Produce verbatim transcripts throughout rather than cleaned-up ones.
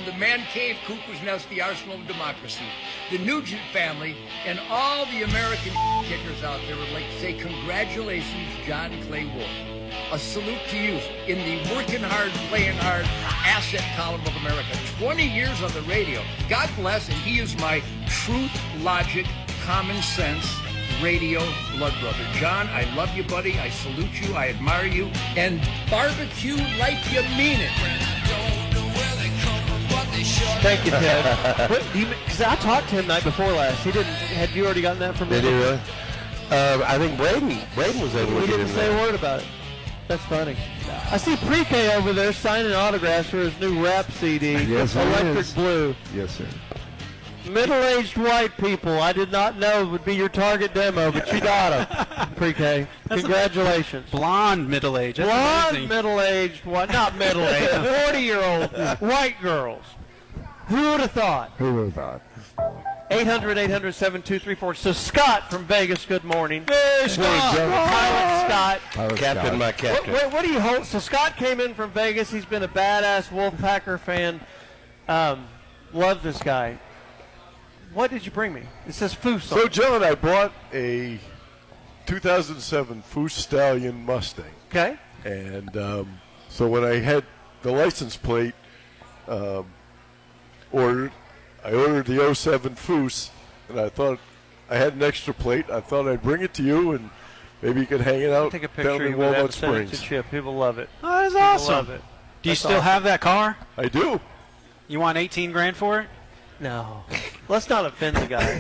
the Man Cave, Cuckoo's Nest, the Arsenal of Democracy, the Nugent family, and all the American kickers out there would like to say congratulations, John Clay Wolfe. A salute to you in the working hard, playing hard asset column of America. twenty years on the radio. God bless, and he is my truth, logic, common sense radio blood brother. John, I love you, buddy. I salute you. I admire you. And barbecue like you mean it. Thank you, Ted. Because I talked to him night before last. He didn't. Had you already gotten that from him? Did he really? Uh, I think Braden, Braden was able to He get didn't in say there. a word about it. That's funny. I see Pre-K over there signing autographs for his new rap C D, Yes, Electric is. Blue. Yes, sir. Middle-aged white people, I did not know would be your target demo, but you got them, Pre-K. Congratulations. Blonde middle-aged. That's Blonde amazing. middle-aged, what? Not middle-aged, forty-year-old white girls. Who would have thought? Who would have thought? eight hundred, eight hundred, seven two three four. So Scott from Vegas, good morning. Hey, Scott. Pilot Scott. Pilot Captain, Scott. my What, captain. what, what do you hold? So Scott came in from Vegas. He's been a badass Wolfpacker fan. Um, love this guy. What did you bring me? It says Foos. So, John, I bought a two thousand seven Foos Stallion Mustang. Okay. And um, so when I had the license plate um, ordered, I ordered the oh seven Foos, and I thought I had an extra plate. I thought I'd bring it to you, and maybe you could hang it out Take a down picture in of that and Walnut send it to Springs. Chip. People love it. Oh, that's People awesome. love it. Do you That's still awesome. have that car? I do. You want eighteen grand for it? No. Let's not offend the guy.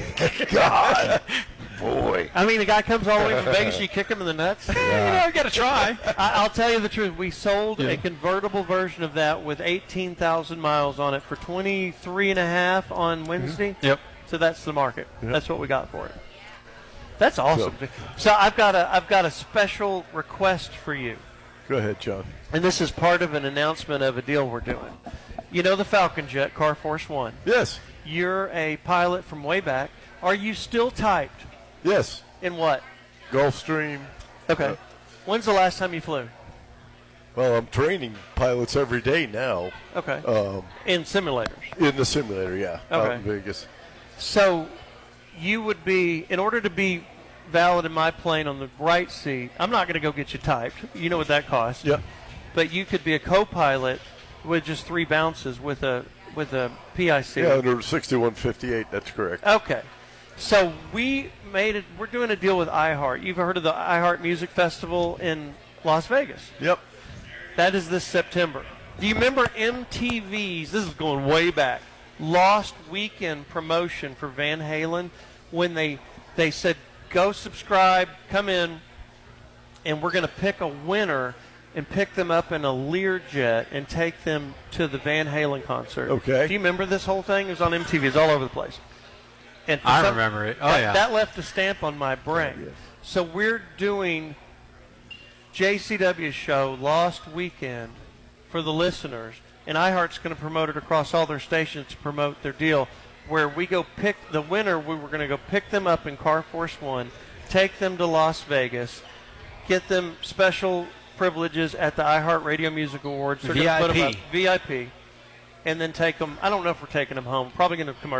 God. Boy. I mean, the guy comes all the way from Vegas. You kick him in the nuts. You know, you got to try. I, I'll tell you the truth. We sold Yeah. a convertible version of that with eighteen thousand miles on it for twenty-three and a half on Wednesday. Yep. So that's the market. That's what we got for it. That's awesome. So I've got a I've got a special request for you, Go ahead, John. and this is part of an announcement of a deal we're doing. You know the Falcon Jet, Car Force One. Yes. You're a pilot from way back. Are you still typed Yes. in what? Gulfstream. Okay. Uh, When's the last time you flew? Well, I'm training pilots every day now Okay. um, In simulators. in the simulator, yeah, out Okay. in Vegas. So you would be, in order to be valid in my plane on the right seat, I'm not going to go get you typed. You know what that costs. Yeah. But you could be a co-pilot with just three bounces with a with a P I C. Yeah, under sixty-one fifty-eight, that's correct. Okay. So we made it, we're doing a deal with iHeart. You've heard of the iHeart Music Festival in Las Vegas. Yep. That is this September. Do you remember M T V's, this is going way back, Lost Weekend promotion for Van Halen when they they said, go subscribe, come in, and we're going to pick a winner and pick them up in a Learjet and take them to the Van Halen concert. Okay. Do you remember this whole thing? It was on M T V. It's all over the place. And for I some- remember it. Oh, that, yeah. That left a stamp on my brain. So we're doing J C W's show Lost Weekend for the listeners, and iHeart's going to promote it across all their stations to promote their deal, where we go pick the winner. We were going to go pick them up in Car Force One, take them to Las Vegas, get them special privileges at the iHeart Radio Music Awards. They're gonna put 'em V I up- P. V I P, and then take them. I don't know if we're taking them home. Probably going to commercial.